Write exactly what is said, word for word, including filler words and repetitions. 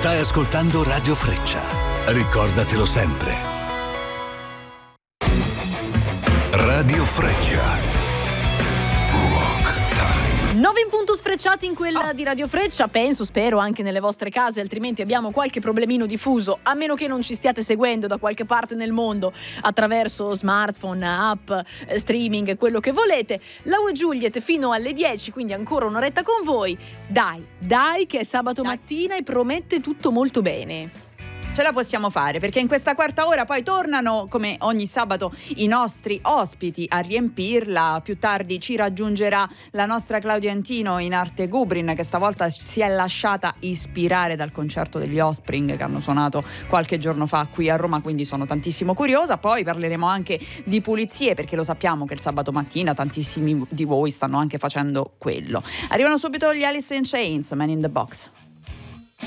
Stai ascoltando Radio Freccia. Ricordatelo sempre. Radio Freccia. nove in punto sfrecciati in quella oh. di Radio Freccia, penso, spero anche nelle vostre case, altrimenti abbiamo qualche problemino diffuso, a meno che non ci stiate seguendo da qualche parte nel mondo attraverso smartphone, app, streaming, quello che volete. La Uè Giuliet fino alle dieci, quindi ancora un'oretta con voi. Dai, dai che è sabato dai. mattina e promette tutto molto bene. Ce la possiamo fare, perché in questa quarta ora poi tornano come ogni sabato i nostri ospiti a riempirla. Più tardi ci raggiungerà la nostra Claudia Antino in arte Gubrin, che stavolta si è lasciata ispirare dal concerto degli Offspring che hanno suonato qualche giorno fa qui a Roma, quindi sono tantissimo curiosa. Poi parleremo anche di pulizie, perché lo sappiamo che il sabato mattina tantissimi di voi stanno anche facendo quello. Arrivano subito gli Alice in Chains, Man in the Box.